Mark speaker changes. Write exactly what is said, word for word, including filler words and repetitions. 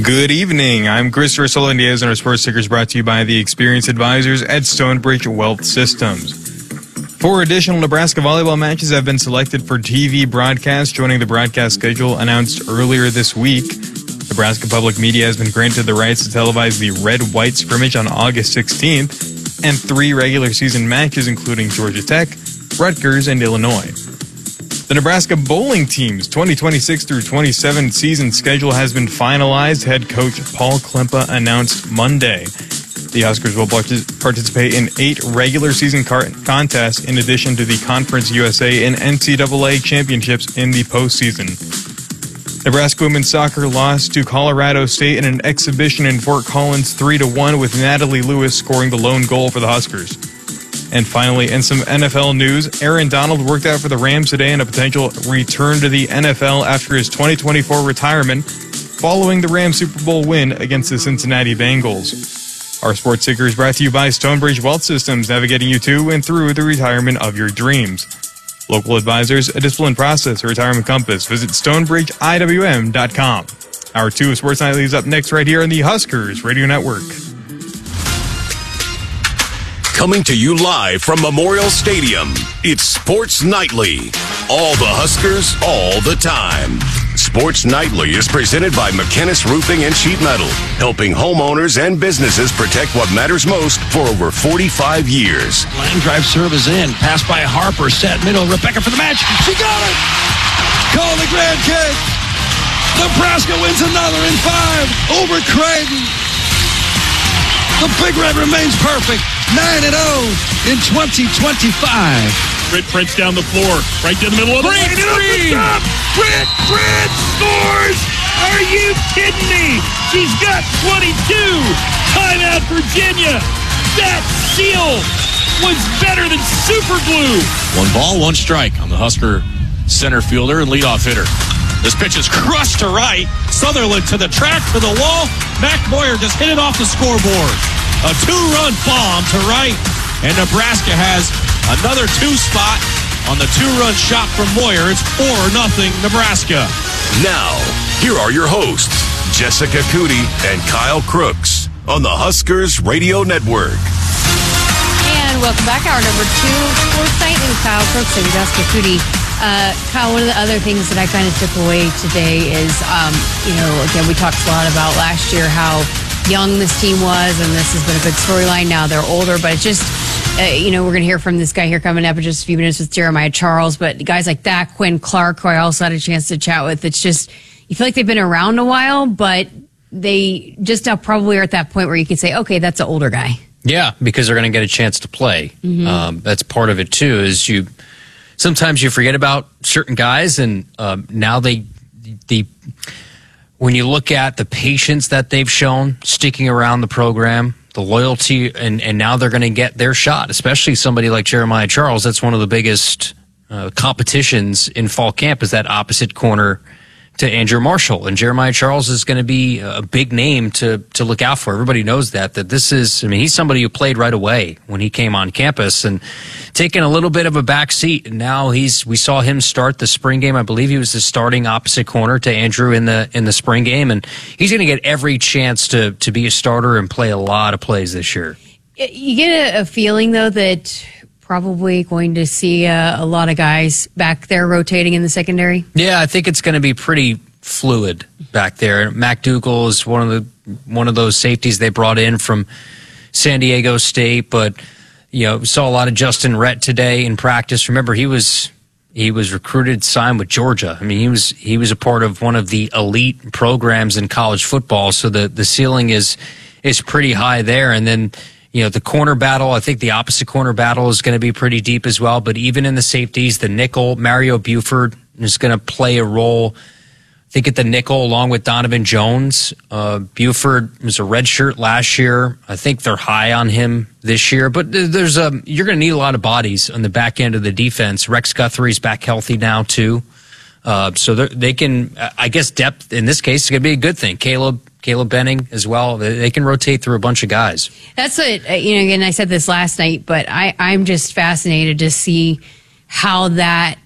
Speaker 1: Good evening. I'm Christopher Solandiez, and our Sports Ticker is brought to you by the experienced advisors at Stonebridge Wealth Systems. Four additional Nebraska volleyball matches have been selected for T V broadcast, joining the broadcast schedule announced earlier this week. Nebraska Public Media has been granted the rights to televise the Red-White scrimmage on August sixteenth, and three regular season matches, including Georgia Tech, Rutgers, and Illinois. The Nebraska bowling team's twenty twenty-six through twenty-seven season schedule has been finalized. Head coach Paul Klempa announced Monday. The Huskers will participate in eight regular season contests in addition to the Conference U S A and N C double A championships in the postseason. Nebraska women's soccer lost to Colorado State in an exhibition in Fort Collins three to one, with Natalie Lewis scoring the lone goal for the Huskers. And finally, in some N F L news, Aaron Donald worked out for the Rams today in a potential return to the N F L after his twenty twenty-four retirement, following the Rams Super Bowl win against the Cincinnati Bengals. Our Sports Ticker is brought to you by Stonebridge Wealth Systems, navigating you to and through the retirement of your dreams. Local advisors, a disciplined process, a retirement compass. Visit stonebridge I W M dot com. Our two of Sports Nightly is up next right here on the Huskers Radio Network.
Speaker 2: Coming to you live from Memorial Stadium, it's Sports Nightly. All the Huskers, all the time. Sports Nightly is presented by McKinnis Roofing and Sheet Metal, helping homeowners and businesses protect what matters most for over forty-five years.
Speaker 3: Line drive serve is in. Pass by Harper, set middle. Rebecca for the match. She got it! Call the grand kick. Nebraska wins another in five over Creighton. The Big Red remains perfect. nine and oh in twenty twenty-five.
Speaker 4: Britt Prince down the floor, right to the middle of the
Speaker 3: Britt
Speaker 4: lane. Britt Prince scores! Are you kidding me? She's got twenty-two. Timeout, Virginia. That seal was better than super glue.
Speaker 3: One ball, one strike on the Husker center fielder and leadoff hitter. This pitch is crushed to right. Sutherland to the track, to the wall. Mac Moyer just hit it off the scoreboard. A two-run bomb to right, and Nebraska has another two spot on the two-run shot from Moyer. It's four nothing Nebraska.
Speaker 2: Now, here are your hosts, Jessica Cootie and Kyle Crooks, on the Huskers Radio Network.
Speaker 5: And welcome back. Hour number two, Sports Night with Kyle Crooks and Jessica Cootie. Uh, Kyle, one of the other things that I kind of took away today is, um, you know, again, we talked a lot about last year how young this team was, and this has been a big storyline. Now they're older, but it's just, uh, you know, we're going to hear from this guy here coming up in just a few minutes with Jeremiah Charles, but guys like that, Quinn Clark, who I also had a chance to chat with, it's just, you feel like they've been around a while, but they just now probably are at that point where you can say, okay, that's an older guy.
Speaker 6: Yeah, because they're going to get a chance to play. Mm-hmm. Um, that's part of it, too, is you sometimes you forget about certain guys, and um, now they the when you look at the patience that they've shown sticking around the program, the loyalty, and, and now they're going to get their shot, especially somebody like Jeremiah Charles. That's one of the biggest uh, competitions in fall camp, is that opposite corner to Andrew Marshall. And Jeremiah Charles is going to be a big name to to look out for. Everybody knows that, that this is, I mean, he's somebody who played right away when he came on campus and taking a little bit of a back seat. And now he's, we saw him start the spring game. I believe he was the starting opposite corner to Andrew in the in the spring game. And he's going to get every chance to, to be a starter and play a lot of plays this year.
Speaker 5: You get a, a feeling, though, that probably going to see uh, a lot of guys back there rotating in the secondary.
Speaker 6: Yeah, I think it's going to be pretty fluid back there. Mac Dougal is one of the one of those safeties they brought in from San Diego State, but you know, we saw a lot of Justin Rhett today in practice. Remember, he was he was recruited, signed with Georgia. I mean, he was he was a part of one of the elite programs in college football, so the the ceiling is is pretty high there. And then, you know, the corner battle, I think the opposite corner battle is going to be pretty deep as well. But even in the safeties, the nickel, Mario Buford is going to play a role, I think, at the nickel along with Donovan Jones. Uh, Buford was a redshirt last year. I think they're high on him this year. But there's a, you're going to need a lot of bodies on the back end of the defense. Rex Guthrie's back healthy now, too. Uh, so they can, I guess, depth in this case is going to be a good thing. Caleb Caleb Benning as well. They can rotate through a bunch of guys.
Speaker 5: That's what, you know, again, I said this last night, but I, I'm just fascinated to see how that